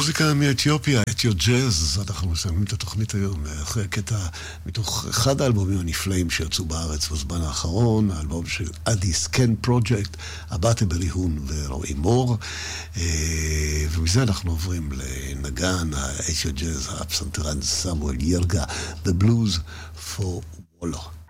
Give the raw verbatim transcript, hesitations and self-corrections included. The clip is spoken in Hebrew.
מוזיקה מאתיופיה, אתיו ג'אז, אנחנו מסיימים את התוכנית היום, אחרי קטע מתוך אחד האלבומים הנפלאים שיצאו בארץ בזמן האחרון, האלבום של אדי סקן פרוג'קט, הבאתם בליהון ורועי מור, ומזה אנחנו עוברים לנגן האתיו ג'אז, הפסנתרן סמואל ירגה, The Blues for Wolo.